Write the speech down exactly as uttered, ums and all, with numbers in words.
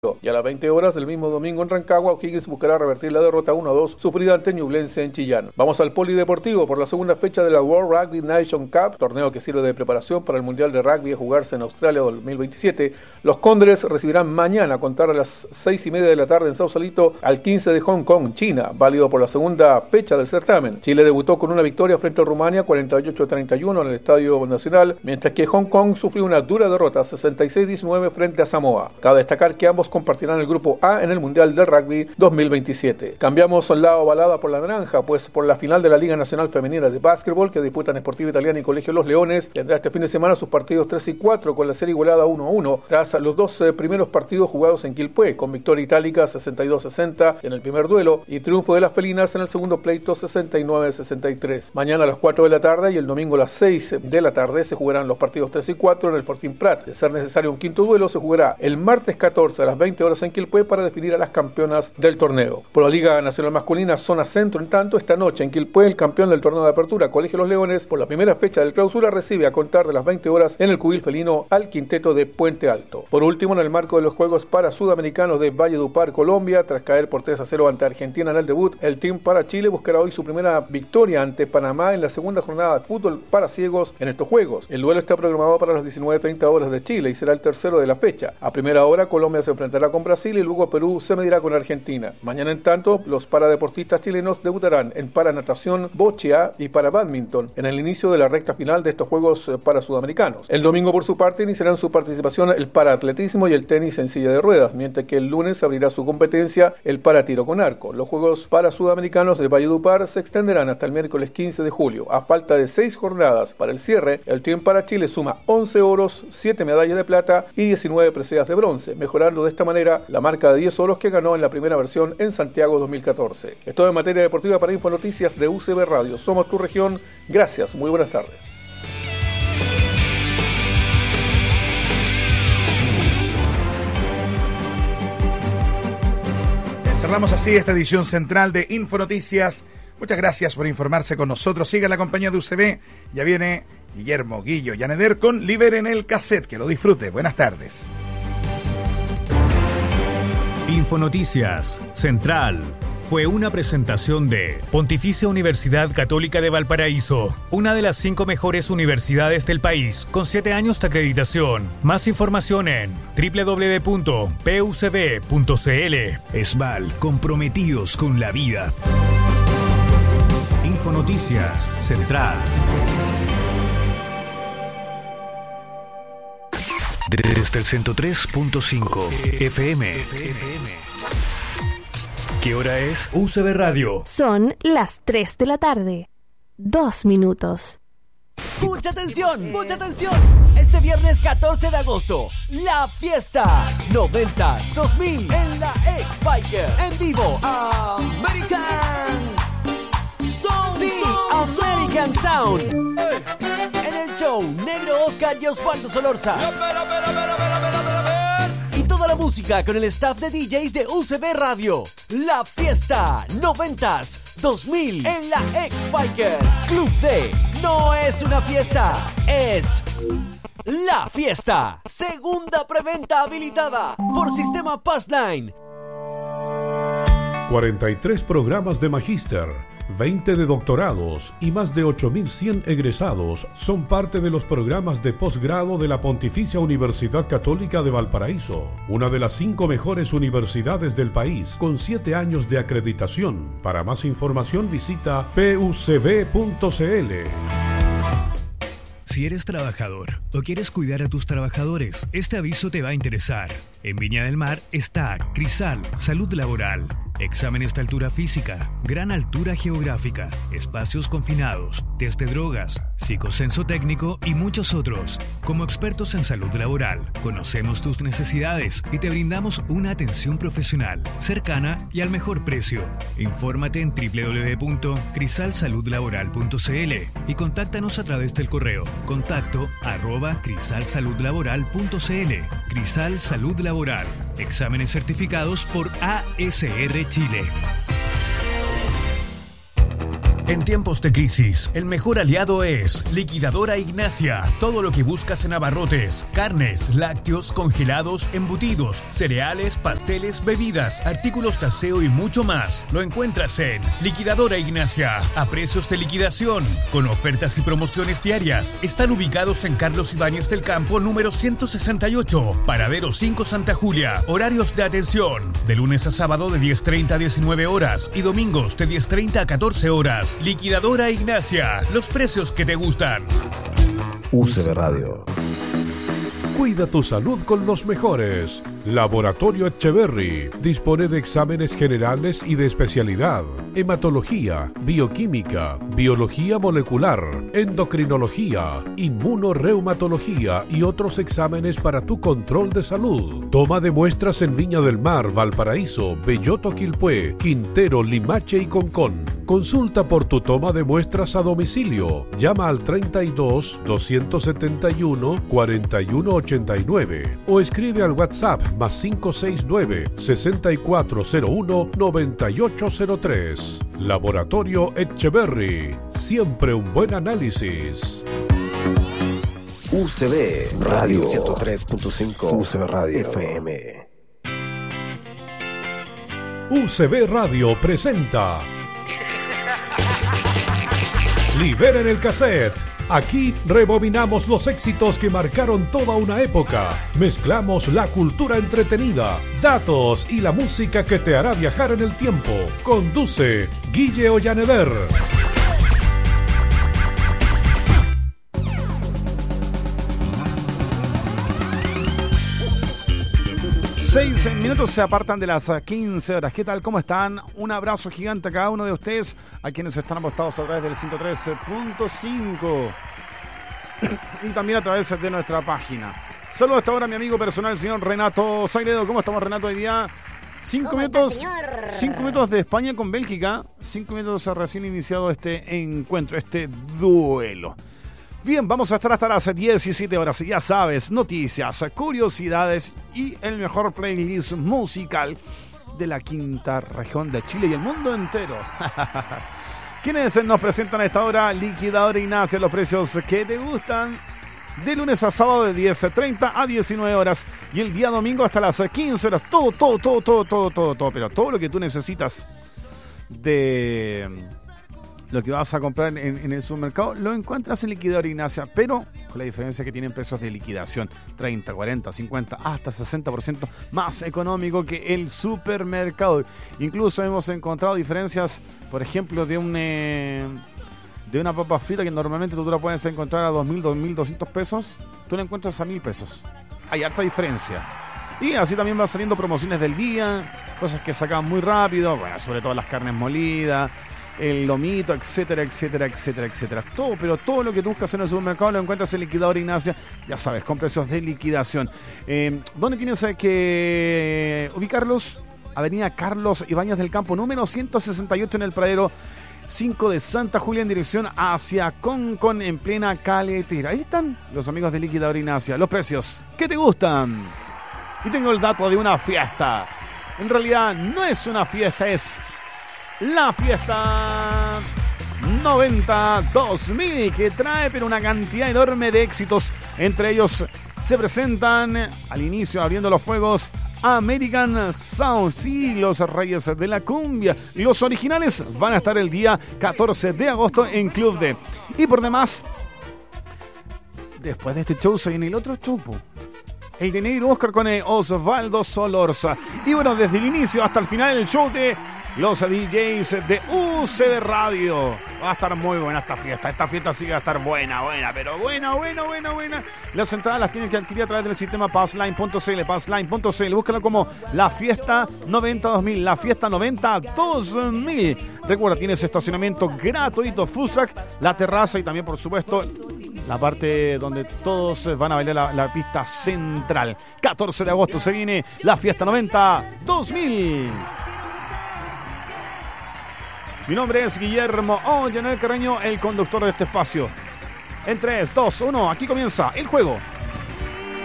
Y a las veinte horas del mismo domingo en Rancagua, O'Higgins buscará revertir la derrota uno a dos sufrida ante Ñublense en Chillán. Vamos al polideportivo por la segunda fecha de la World Rugby Nation Cup, torneo que sirve de preparación para el Mundial de Rugby a jugarse en Australia dos mil veintisiete. Los Cóndores recibirán mañana a contar a las seis y media de la tarde en Sausalito al quince de Hong Kong, China, válido por la segunda fecha del certamen. Chile debutó con una victoria frente a Rumania cuarenta y ocho a treinta y uno en el Estadio Nacional, mientras que Hong Kong sufrió una dura derrota sesenta y seis a diecinueve frente a Samoa. Cabe destacar que ambos compartirán el grupo A en el Mundial del Rugby dos mil veintisiete. Cambiamos al lado ovalada por la naranja, pues por la final de la Liga Nacional Femenina de Básquetbol que disputan Sportiva Italiana y Colegio Los Leones, tendrá este fin de semana sus partidos tres y cuatro con la serie igualada uno a uno, tras los dos eh, primeros partidos jugados en Quilpué, con victoria itálica sesenta y dos a sesenta en el primer duelo y triunfo de las felinas en el segundo pleito sesenta y nueve a sesenta y tres. Mañana a las cuatro de la tarde y el domingo a las seis de la tarde se jugarán los partidos tres y cuatro en el Fortín Prat. De ser necesario un quinto duelo, se jugará el martes catorce a las veinte horas en Quilpué para definir a las campeonas del torneo. Por la Liga Nacional Masculina Zona Centro, en tanto, esta noche en Quilpué, el campeón del torneo de apertura, Colegio Los Leones, por la primera fecha del clausura, recibe a contar de las veinte horas en el Cubil Felino al quinteto de Puente Alto. Por último, en el marco de los Juegos para Sudamericanos de Valledupar, Colombia, tras caer por tres a cero ante Argentina en el debut, el Team para Chile buscará hoy su primera victoria ante Panamá en la segunda jornada de fútbol para ciegos en estos Juegos. El duelo está programado para las diecinueve treinta horas de Chile y será el tercero de la fecha. A primera hora, Colombia se enfrentará con Brasil y luego Perú se medirá con Argentina. Mañana, en tanto, los paradeportistas chilenos debutarán en paranatación, bochea y para bádminton en el inicio de la recta final de estos Juegos para Sudamericanos. El domingo, por su parte, iniciarán su participación el paraatletismo y el tenis en silla de ruedas, mientras que el lunes abrirá su competencia el paratiro con arco. Los Juegos para Sudamericanos de Valledupar se extenderán hasta el miércoles quince de julio. A falta de seis jornadas para el cierre, el Team para Chile suma once oros, siete medallas de plata y diecinueve preseas de bronce, mejorando de esta manera la marca de diez oros que ganó en la primera versión en Santiago dos mil catorce. Es todo en materia deportiva para Infonoticias de U C B Radio. Somos tu región. Gracias. Muy buenas tardes. Cerramos así esta edición central de Infonoticias. Muchas gracias por informarse con nosotros. Siga la compañía de U C B. Ya viene Guillermo Guillo Yaneder con Liberen el Cassette. Que lo disfrute. Buenas tardes. Infonoticias Central fue una presentación de Pontificia Universidad Católica de Valparaíso, una de las cinco mejores universidades del país, con siete años de acreditación. Más información en doble u doble u doble u punto p u c b punto c l. ESVAL, comprometidos con la vida. Infonoticias Central. Desde el ciento tres punto cinco F M. ¿Qué hora es? U C B Radio. Son las tres de la tarde. Dos minutos. ¡Mucha atención! ¡Mucha atención! Este viernes catorce de agosto, la fiesta noventas dos mil en la X-Biker. En vivo, American Sound. Sí, American Sound. En el show, Negro Oscar y Osvaldo Solorza. Y toda la música con el staff de D Js de U C B Radio. La fiesta noventas dos mil en la X-Biker. Club D. No es una fiesta, es la fiesta. Segunda preventa habilitada por Sistema Passline. cuarenta y tres programas de magíster, veinte de doctorados y más de ocho mil cien egresados son parte de los programas de posgrado de la Pontificia Universidad Católica de Valparaíso, una de las cinco mejores universidades del país con siete años de acreditación. Para más información visita p u c b punto c l. Si eres trabajador o quieres cuidar a tus trabajadores, este aviso te va a interesar. En Viña del Mar está Crisal Salud Laboral. Exámenes de altura física, gran altura geográfica, espacios confinados, test de drogas, psicocenso técnico y muchos otros. Como expertos en salud laboral, conocemos tus necesidades y te brindamos una atención profesional, cercana y al mejor precio. Infórmate en doble u doble u doble u punto crisal salud laboral punto c l y contáctanos a través del correo contacto arroba crisal salud laboral punto c l. Crisal Salud Laboral. Exámenes certificados por A S R Chile. En tiempos de crisis, el mejor aliado es Liquidadora Ignacia. Todo lo que buscas en abarrotes, carnes, lácteos, congelados, embutidos, cereales, pasteles, bebidas, artículos de aseo y mucho más. Lo encuentras en Liquidadora Ignacia, a precios de liquidación, con ofertas y promociones diarias. Están ubicados en Carlos Ibáñez del Campo, número ciento sesenta y ocho, Paradero cinco Santa Julia. Horarios de atención, de lunes a sábado de diez treinta a diecinueve horas y domingos de diez treinta a catorce horas. Liquidadora Ignacia, los precios que te gustan. U C B Radio. Cuida tu salud con los mejores. Laboratorio Etcheverry dispone de exámenes generales y de especialidad: hematología, bioquímica, biología molecular, endocrinología, inmunoreumatología y otros exámenes para tu control de salud. Toma de muestras en Viña del Mar, Valparaíso, Belloto, Quilpué, Quintero, Limache y Concón. Consulta por tu toma de muestras a domicilio. Llama al treinta y dos, doscientos setenta y uno, cuarenta y uno ochenta y nueve o escribe al WhatsApp más cinco seis nueve, sesenta y cuatro cero uno, noventa y ocho cero tres. Laboratorio Etcheverry. Siempre un buen análisis. U C B Radio ciento tres punto cinco. U C B Radio F M. U C B Radio presenta Liberen el cassette. Aquí rebobinamos los éxitos que marcaron toda una época. Mezclamos la cultura entretenida, datos y la música que te hará viajar en el tiempo. Conduce Guille Ollaneder. Seis minutos se apartan de las quince horas. ¿Qué tal? ¿Cómo están? Un abrazo gigante a cada uno de ustedes, a quienes están apostados a través del ciento tres punto cinco y también a través de nuestra página. Saludos hasta ahora a mi amigo personal, el señor Renato Sagredo. ¿Cómo estamos, Renato, hoy día? Cinco minutos, está, cinco minutos de España con Bélgica. Cinco minutos recién iniciado este encuentro, este duelo. Bien, vamos a estar hasta las diecisiete horas. Ya sabes, noticias, curiosidades y el mejor playlist musical de la quinta región de Chile y el mundo entero. ¿Quiénes nos presentan a esta hora? Liquidadora Ignacia, los precios que te gustan. De lunes a sábado de diez treinta a diecinueve horas. Y el día domingo hasta las quince horas. Todo, todo, todo, todo, todo, todo, todo. Pero todo lo que tú necesitas de lo que vas a comprar en, en el supermercado lo encuentras en Liquidadora Ignacia, pero con la diferencia que tienen precios de liquidación treinta, cuarenta, cincuenta, hasta sesenta por ciento más económico que el supermercado. Incluso hemos encontrado diferencias, por ejemplo, de un eh, de una papa frita que normalmente tú la puedes encontrar a dos mil, dos mil doscientos pesos, tú la encuentras a mil pesos. Hay harta diferencia. Y así también van saliendo promociones del día, cosas que sacan muy rápido, bueno, sobre todo las carnes molidas, el lomito, etcétera, etcétera, etcétera, etcétera. Todo, pero todo lo que tú buscas en el supermercado lo encuentras en Liquidadora Ignacia, ya sabes, con precios de liquidación. Eh, ¿Dónde tienes que ubicarlos? Avenida Carlos Ibáñez del Campo, número ciento sesenta y ocho en el Paradero cinco de Santa Julia, en dirección hacia Concón, en plena caletera. Ahí están los amigos de Liquidadora Ignacia. Los precios que te gustan. Y tengo el dato de una fiesta. En realidad no es una fiesta, es la fiesta noventa dos mil, que trae pero una cantidad enorme de éxitos. Entre ellos se presentan al inicio, abriendo los fuegos, American Sound, sí, los reyes de la cumbia. Los originales van a estar el día catorce de agosto en Club D. Y por demás, después de este show se viene el otro show, el de Negro Oscar con Osvaldo Solorza. Y bueno, desde el inicio hasta el final del show de los D Js de U C B Radio. Va a estar muy buena esta fiesta. Esta fiesta sí va a estar buena, buena, pero buena, buena, buena, buena. Las entradas las tienen que adquirir a través del sistema passline punto c l, passline punto c l. Búscalo como La Fiesta noventa dos mil, La Fiesta noventa dos mil. Recuerda, tienes estacionamiento gratuito, food truck, la terraza y también, por supuesto, la parte donde todos van a bailar la, la pista central. catorce de agosto se viene La Fiesta noventa dos mil. Mi nombre es Guillermo Ollaneder Carreño, el conductor de este espacio. En tres, dos, uno, aquí comienza el juego